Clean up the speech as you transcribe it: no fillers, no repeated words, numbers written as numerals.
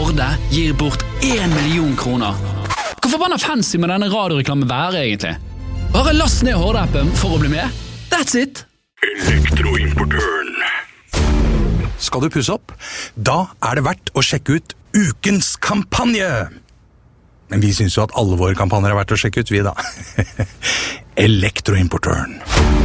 Horde gir bort 1 million kroner. Hvor forbannet fancy med denne radioreklamen være egentlig? Bare last ned Horde-appen for å bli med. That's it! Elektroimportøren. Skal du pusse opp? Da det verdt å sjekke ut ukens kampanje! Men vi synes jo at alle våre kampanjer verdt å sjekke ut, vi da. Elektroimportøren.